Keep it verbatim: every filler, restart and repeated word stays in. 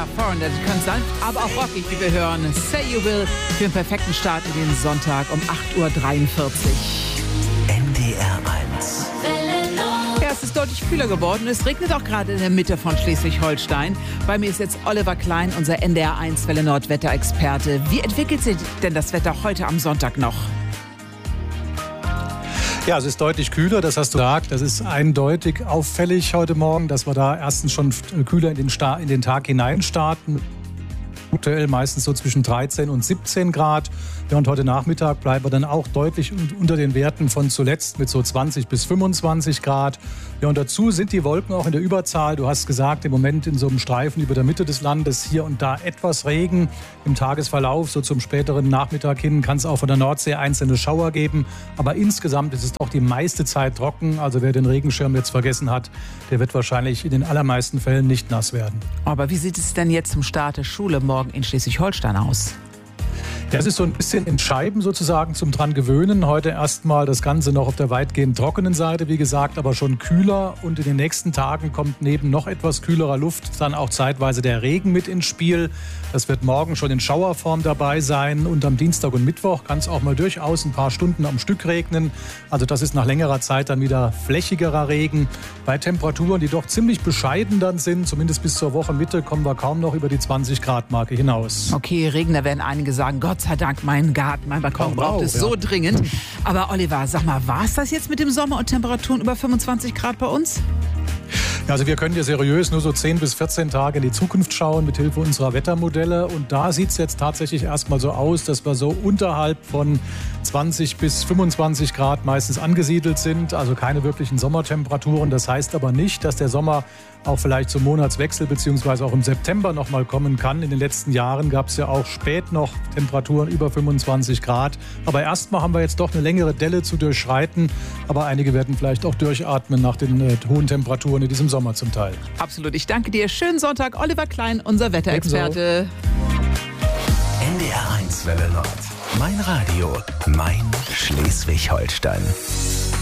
Ja, Foreign, das kann sanft, aber auch rockig, wie wir hören. Say You Will für einen perfekten Start in den Sonntag um acht Uhr dreiundvierzig. N D R eins. Ja, es ist deutlich kühler geworden. Es regnet auch gerade in der Mitte von Schleswig-Holstein. Bei mir ist jetzt Oliver Klein, unser N D R eins Welle Nord Wetterexperte. Wie entwickelt sich denn das Wetter heute am Sonntag noch? Ja, es ist deutlich kühler, das hast du gesagt. Das ist eindeutig auffällig heute Morgen, dass wir da erstens schon kühler in den, Sta- in den Tag hinein starten. Aktuell meistens so zwischen dreizehn und siebzehn Grad. Ja, und heute Nachmittag bleiben wir dann auch deutlich unter den Werten von zuletzt mit so zwanzig bis fünfundzwanzig Grad. Ja, und dazu sind die Wolken auch in der Überzahl. Du hast gesagt, im Moment in so einem Streifen über der Mitte des Landes hier und da etwas Regen. Im Tagesverlauf, so zum späteren Nachmittag hin, kann es auch von der Nordsee einzelne Schauer geben. Aber insgesamt ist es doch die meiste Zeit trocken. Also wer den Regenschirm jetzt vergessen hat, der wird wahrscheinlich in den allermeisten Fällen nicht nass werden. Aber wie sieht es denn jetzt zum Start der Schule morgen in Schleswig-Holstein aus? Das ist so ein bisschen in Scheiben sozusagen zum dran gewöhnen. Heute erstmal das Ganze noch auf der weitgehend trockenen Seite, wie gesagt, aber schon kühler. Und in den nächsten Tagen kommt neben noch etwas kühlerer Luft dann auch zeitweise der Regen mit ins Spiel. Das wird morgen schon in Schauerform dabei sein. Und am Dienstag und Mittwoch kann es auch mal durchaus ein paar Stunden am Stück regnen. Also das ist nach längerer Zeit dann wieder flächigerer Regen. Bei Temperaturen, die doch ziemlich bescheiden dann sind, zumindest bis zur Wochenmitte, kommen wir kaum noch über die zwanzig Grad Marke hinaus. Okay, Regen, da werden einige sagen, Gott sei Dank, mein Garten, mein Balkon Oh, braucht wow, es ja. so dringend. Aber Oliver, sag mal, war es das jetzt mit dem Sommer und Temperaturen über fünfundzwanzig Grad bei uns? Ja, also wir können ja seriös nur so zehn bis vierzehn Tage in die Zukunft schauen mit Hilfe unserer Wettermodelle. Und da sieht es jetzt tatsächlich erstmal so aus, dass wir so unterhalb von zwanzig bis fünfundzwanzig Grad meistens angesiedelt sind. Also keine wirklichen Sommertemperaturen. Das heißt aber nicht, dass der Sommer auch vielleicht zum Monatswechsel beziehungsweise auch im September noch mal kommen kann. In den letzten Jahren gab es ja auch spät noch Temperaturen über fünfundzwanzig Grad. Aber erstmal haben wir jetzt doch eine längere Delle zu durchschreiten. Aber einige werden vielleicht auch durchatmen nach den äh, hohen Temperaturen in diesem Sommer zum Teil. Absolut. Ich danke dir. Schönen Sonntag. Oliver Klein, unser Wetterexperte. N D R eins Welle Nord. Mein Radio, mein Schleswig-Holstein.